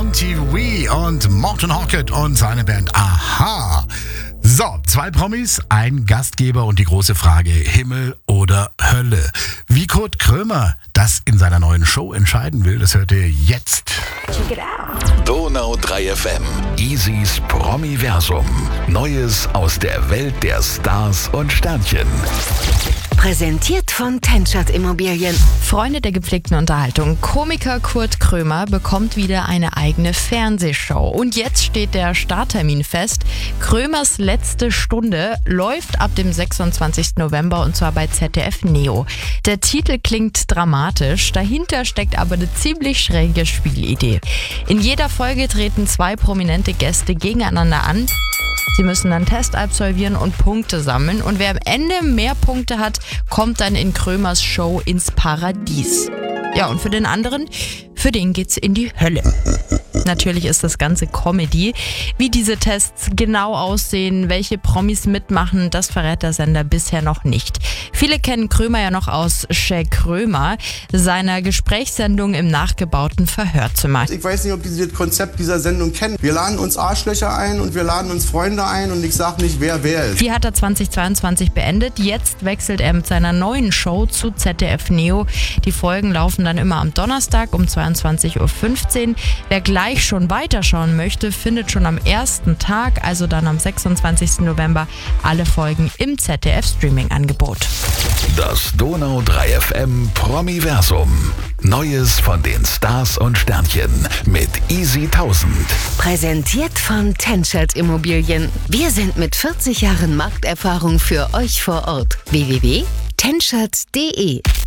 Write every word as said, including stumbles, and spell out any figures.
M T V und Morten Hockett und seine Band Aha. So, zwei Promis, ein Gastgeber und die große Frage, Himmel oder Hölle. Wie Kurt Krömer das in seiner neuen Show entscheiden will, das hört ihr jetzt. Check it out. Donau drei F M, Isis Promiversum. Neues aus der Welt der Stars und Sternchen. Präsentiert von Tenschert Immobilien. Freunde der gepflegten Unterhaltung. Komiker Kurt Krömer bekommt wieder eine eigene Fernsehshow. Und jetzt steht der Starttermin fest. Krömers letzte Stunde läuft ab dem sechsundzwanzigsten November und zwar bei Z D F Neo. Der Titel klingt dramatisch, dahinter steckt aber eine ziemlich schräge Spielidee. In jeder Folge treten zwei prominente Gäste gegeneinander an. Sie müssen dann Test absolvieren und Punkte sammeln. Und wer am Ende mehr Punkte hat, kommt dann in Krömers Show ins Paradies. Ja, und für den anderen, für den geht's in die Hölle. Natürlich ist das Ganze Comedy. Wie diese Tests genau aussehen, welche Promis mitmachen, das verrät der Sender bisher noch nicht. Viele kennen Krömer ja noch aus Shaq Krömer, seiner Gesprächssendung im nachgebauten Verhörzimmer. Ich weiß nicht, ob Sie das Konzept dieser Sendung kennen. Wir laden uns Arschlöcher ein und wir laden uns Freunde ein und ich sage nicht, wer wer ist. Die hat er zweitausendzweiundzwanzig beendet. Jetzt wechselt er mit seiner neuen Show zu Z D F Neo. Die Folgen laufen dann immer am Donnerstag um zweiundzwanzig Uhr fünfzehn. Wer gleich schon weiterschauen möchte, findet schon am ersten Tag, also dann am sechsundzwanzigsten November, alle Folgen im Z D F-Streaming-Angebot. Das Donau drei F M Promiversum. Neues von den Stars und Sternchen mit Easy tausend. Präsentiert von Tenschert Immobilien. Wir sind mit vierzig Jahren Markterfahrung für euch vor Ort. w w w punkt tenschert punkt d e